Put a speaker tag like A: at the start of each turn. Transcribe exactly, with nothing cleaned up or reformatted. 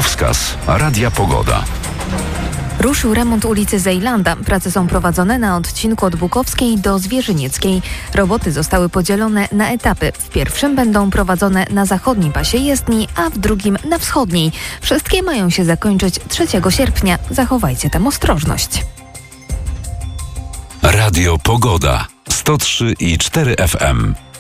A: Drogowskaz Radia Pogoda.
B: Ruszył remont ulicy Zejlanda. Prace są prowadzone na odcinku od Bukowskiej do Zwierzynieckiej. Roboty zostały podzielone na etapy. W pierwszym będą prowadzone na zachodnim pasie jezdni, a w drugim na wschodniej. Wszystkie mają się zakończyć trzeciego sierpnia. Zachowajcie tę ostrożność.
A: Radio Pogoda sto trzy i cztery F M.